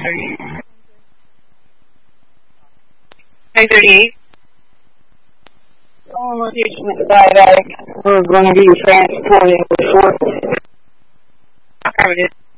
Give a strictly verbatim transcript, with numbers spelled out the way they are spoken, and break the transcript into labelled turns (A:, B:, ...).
A: nine thirty-eight.
B: All locations died. We're going to be transporting the short.
A: I covered it.